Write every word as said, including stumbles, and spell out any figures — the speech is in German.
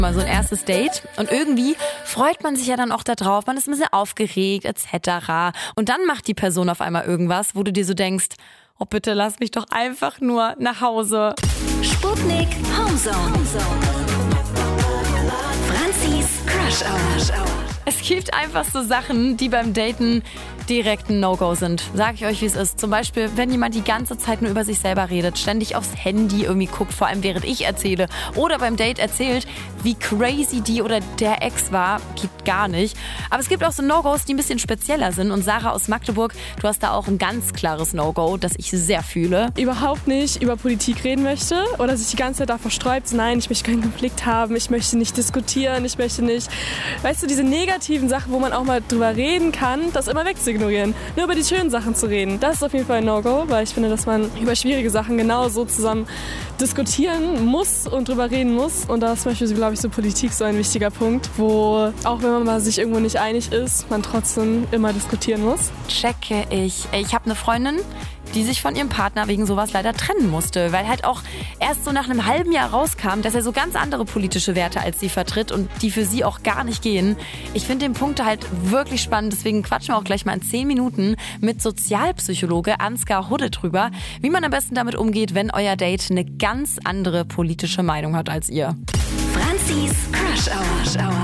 Mal so ein erstes Date und irgendwie freut man sich ja dann auch da drauf, man ist ein bisschen aufgeregt et cetera. Und dann macht die Person auf einmal irgendwas, wo du dir so denkst, oh bitte lass mich doch einfach nur nach Hause. Sputnik Homezone. Franzis Crush Hour. Es gibt einfach so Sachen, die beim Daten direkt ein No-Go sind. Sag ich euch, wie es ist. Zum Beispiel, wenn jemand die ganze Zeit nur über sich selber redet, ständig aufs Handy irgendwie guckt, vor allem während ich erzähle. Oder beim Date erzählt, wie crazy die oder der Ex war. Geht gar nicht. Aber es gibt auch so No-Gos, die ein bisschen spezieller sind. Und Sarah aus Magdeburg, du hast da auch ein ganz klares No-Go, das ich sehr fühle. Überhaupt nicht über Politik reden möchte oder sich die ganze Zeit davor sträubt, nein, ich möchte keinen Konflikt haben, ich möchte nicht diskutieren, ich möchte nicht, weißt du, diese negativen Sachen, wo man auch mal drüber reden kann, das immer wegzuignorieren. Nur über die schönen Sachen zu reden. Das ist auf jeden Fall ein No-Go, weil ich finde, dass man über schwierige Sachen genau so zusammen diskutieren muss und drüber reden muss. Und da ist zum Beispiel, glaube ich, so Politik so ein wichtiger Punkt, wo auch wenn man mal sich irgendwo nicht einig ist, man trotzdem immer diskutieren muss. Checke ich. Ich habe eine Freundin, die sich von ihrem Partner wegen sowas leider trennen musste, weil halt auch erst so nach einem halben Jahr rauskam, dass er so ganz andere politische Werte als sie vertritt und die für sie auch gar nicht gehen. Ich finde den Punkt halt wirklich spannend, deswegen quatschen wir auch gleich mal in zehn Minuten mit Sozialpsychologe Ansgar Hudde drüber, wie man am besten damit umgeht, wenn euer Date eine ganz andere politische Meinung hat als ihr. Franzis Crush Hour.